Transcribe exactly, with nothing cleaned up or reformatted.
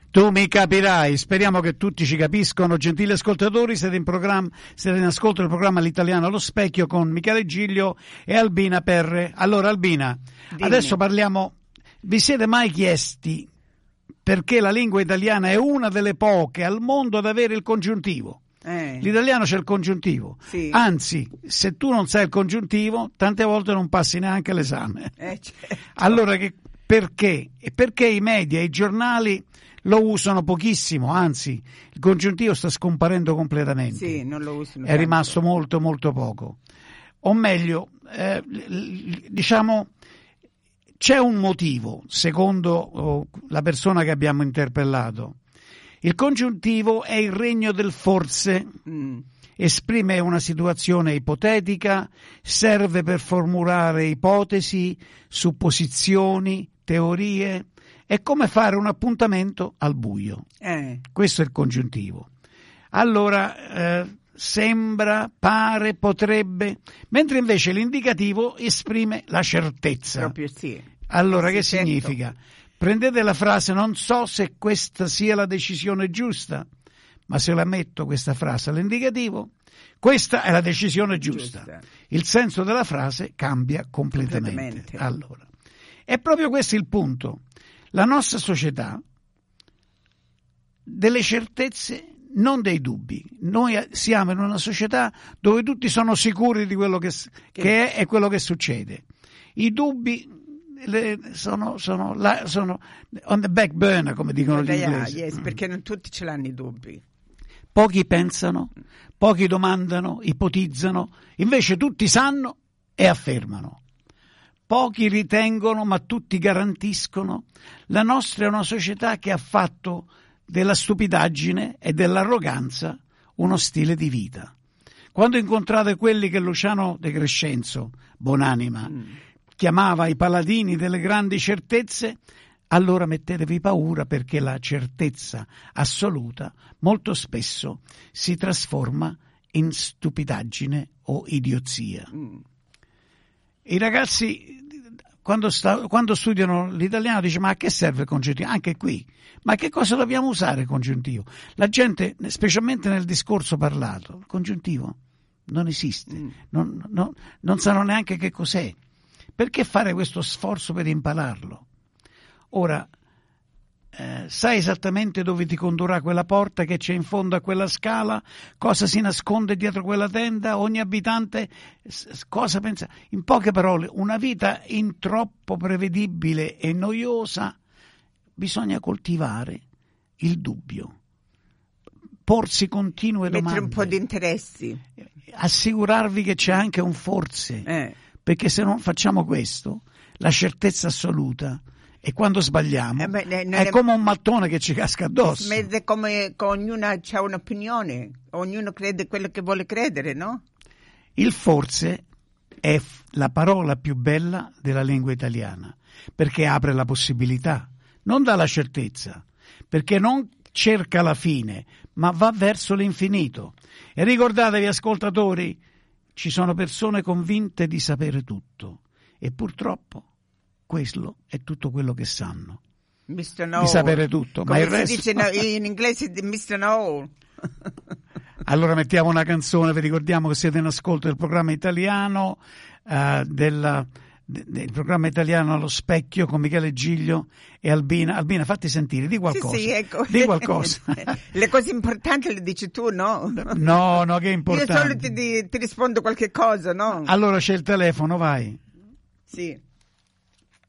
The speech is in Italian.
Tu mi capirai, speriamo che tutti ci capiscono. Gentili ascoltatori, siete in programma, siete in ascolto del programma L'Italiano allo Specchio con Michele Giglio e Albina Perre. Allora Albina, Dimmi. Adesso parliamo, vi siete mai chiesti perché la lingua italiana è una delle poche al mondo ad avere il congiuntivo? Eh. L'italiano c'è il congiuntivo, sì. Anzi, se tu non sai il congiuntivo, tante volte non passi neanche l'esame. Eh, certo. Allora, che, perché? E perché i media, i giornali lo usano pochissimo, anzi, il congiuntivo sta scomparendo completamente. Sì, non lo usano. È tanto. rimasto molto, molto poco. O meglio, eh, diciamo, c'è un motivo, secondo oh, la persona che abbiamo interpellato. Il congiuntivo è il regno del forse, mm. esprime una situazione ipotetica, serve per formulare ipotesi, supposizioni, teorie. È come fare un appuntamento al buio. Eh. Questo è il congiuntivo. Allora, eh, sembra, pare, potrebbe, mentre invece l'indicativo esprime la certezza. Proprio sì. Allora, sì, che certo. significa? Prendete la frase, non so se questa sia la decisione giusta, ma se la metto questa frase all'indicativo, questa è la decisione giusta. giusta. Il senso della frase cambia completamente. completamente. Allora, è proprio questo il punto. La nostra società delle certezze, non dei dubbi. Noi siamo in una società dove tutti sono sicuri di quello che, che è e quello che succede. I dubbi le, sono, sono, la, sono on the back burner, come dicono gli inglesi. Yes, mm. Perché non tutti ce l'hanno i dubbi. Pochi pensano, pochi domandano, ipotizzano, invece tutti sanno e affermano. Pochi ritengono, ma tutti garantiscono. La nostra è una società che ha fatto della stupidaggine e dell'arroganza uno stile di vita. Quando incontrate quelli che Luciano De Crescenzo, buonanima, mm. chiamava i paladini delle grandi certezze, allora mettetevi paura, perché la certezza assoluta molto spesso si trasforma in stupidaggine o idiozia. Mm. I ragazzi quando, sta, quando studiano l'italiano dice: ma a che serve il congiuntivo? Anche qui, ma che cosa dobbiamo usare il congiuntivo? La gente, specialmente nel discorso parlato, il congiuntivo non esiste, mm. non, non, non sanno neanche che cos'è. Perché fare questo sforzo per impararlo? Ora, eh, sai esattamente dove ti condurrà quella porta che c'è in fondo a quella scala? Cosa si nasconde dietro quella tenda? Ogni abitante cosa pensa? In poche parole, una vita in troppo prevedibile e noiosa, bisogna coltivare il dubbio, porsi continue mettere domande, un po' di interessi, assicurarvi che c'è anche un forse, eh. perché se non facciamo questo, la certezza assoluta, e quando sbagliamo, eh beh, è ne, come un mattone che ci casca addosso. È come ognuno ha un'opinione, ognuno crede quello che vuole credere, no? Il forse è la parola più bella della lingua italiana, perché apre la possibilità, non dà la certezza, perché non cerca la fine, ma va verso l'infinito. E ricordatevi, ascoltatori, ci sono persone convinte di sapere tutto, e purtroppo quello è tutto quello che sanno. mister No. Di sapere tutto, come ma il si resto... dice in inglese mister No. Allora mettiamo una canzone, vi ricordiamo che siete in ascolto del programma italiano, uh, del, de, del programma italiano allo Specchio con Michele Giglio e Albina. Albina, fatti sentire, di qualcosa. Sì, sì, ecco. Di qualcosa. Le cose importanti le dici tu, no? No, no, che è importante. Io solo ti, ti rispondo qualche cosa, no? Allora c'è il telefono, vai. Sì.